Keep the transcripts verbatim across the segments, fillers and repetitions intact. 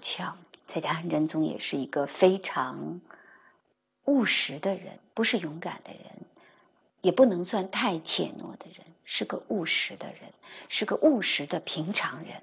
巧，再加上仁宗也是一个非常务实的人，不是勇敢的人，也不能算太怯懦的人，是个务实的人，是个务实的平常人。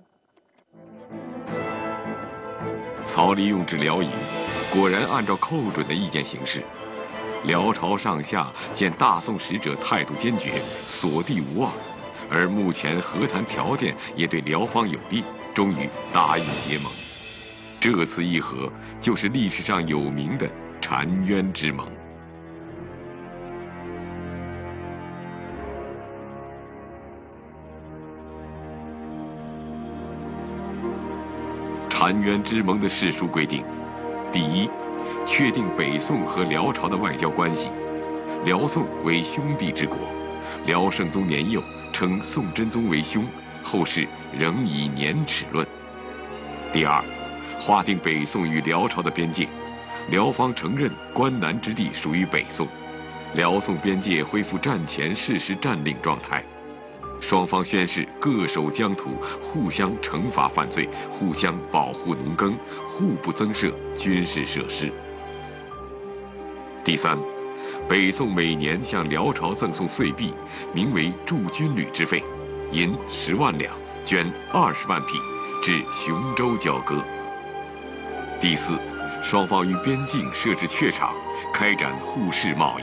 曹黎用至辽营，果然按照寇准的意见行事。辽朝上下见大宋使者态度坚决，所地无望，而目前和谈条件也对辽方有利，终于答应结盟。这次议和就是历史上有名的澶渊之盟。澶渊之盟的誓书规定：第一，确定北宋和辽朝的外交关系，辽宋为兄弟之国，辽圣宗年幼，称宋真宗为兄，后世仍以年齿论。第二，划定北宋与辽朝的边界，辽方承认关南之地属于北宋，辽宋边界恢复战前事实占领状态。双方宣誓各守疆土，互相惩罚犯罪，互相保护农耕，互不增设军事设施。第三，北宋每年向辽朝赠送岁币，名为驻军旅之费，银十万两，绢二十万匹，至雄州交割。第四，双方于边境设置榷场，开展互市贸易。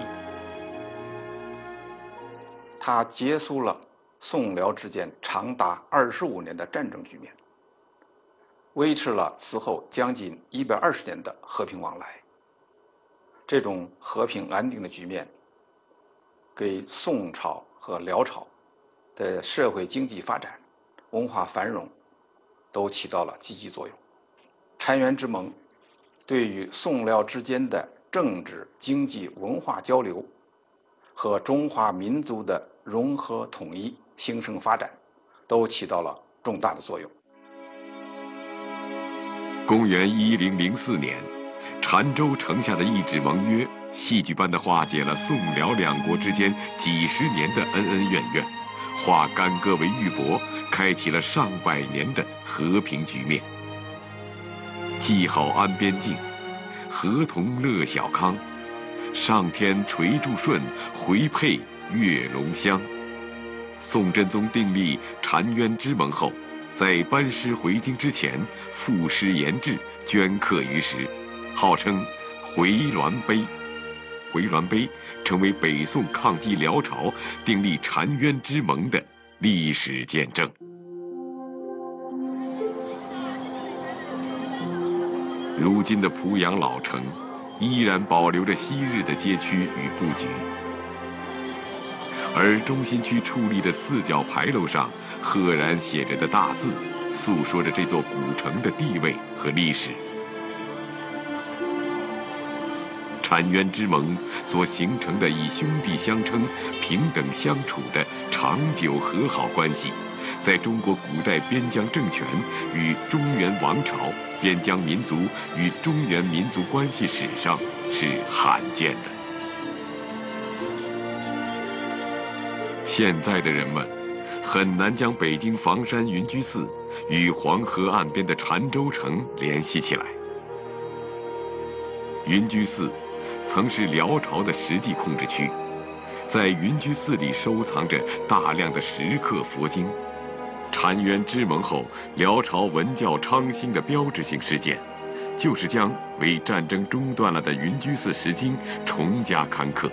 他结束了宋辽之间长达二十五年的战争局面，维持了此后将近一百二十年的和平往来。这种和平安定的局面，给宋朝和辽朝的社会经济发展、文化繁荣都起到了积极作用。澶渊之盟对于宋辽之间的政治、经济、文化交流和中华民族的融合统一、兴盛发展，都起到了重大的作用。 公元一零零四年，澶州城下的一纸盟约，戏剧般地化解了宋辽两国之间几十年的恩恩怨怨，化干戈为玉帛，开启了上百年的和平局面。系好安边境，合同乐小康，上天垂祝顺，回配跃龙香。宋真宗订立澶渊之盟后，在班师回京之前，赋诗言志，镌刻于石，号称回銮碑。回銮碑成为北宋抗击辽朝、订立澶渊之盟的历史见证。如今的濮阳老城，依然保留着昔日的街区与布局，而中心区矗立的四角牌楼上，赫然写着的大字，诉说着这座古城的地位和历史。澶渊之盟所形成的以兄弟相称、平等相处的长久和好关系，在中国古代边疆政权与中原王朝、边疆民族与中原民族关系史上是罕见的。现在的人们很难将北京房山云居寺与黄河岸边的澶州城联系起来。云居寺曾是辽朝的实际控制区，在云居寺里收藏着大量的石刻佛经。澶渊之盟后，辽朝文教昌兴的标志性事件，就是将为战争中断了的云居寺石经重加刊刻。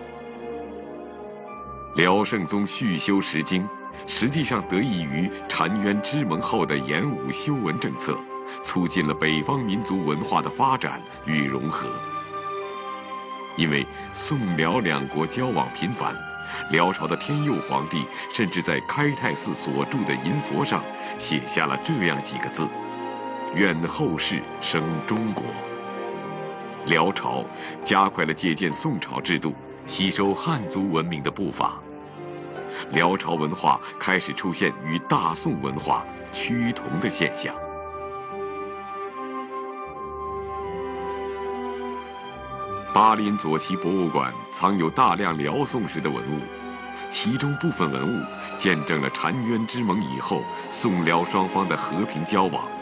辽圣宗续修石经，实际上得益于澶渊之盟后的严武修文政策，促进了北方民族文化的发展与融合。因为宋辽两国交往频繁，辽朝的天佑皇帝甚至在开泰寺所铸的银佛上写下了这样几个字：愿后世生中国。辽朝加快了借鉴宋朝制度、吸收汉族文明的步伐，辽朝文化开始出现与大宋文化趋同的现象。巴林左旗博物馆藏有大量辽宋时的文物，其中部分文物见证了澶渊之盟以后宋辽双方的和平交往，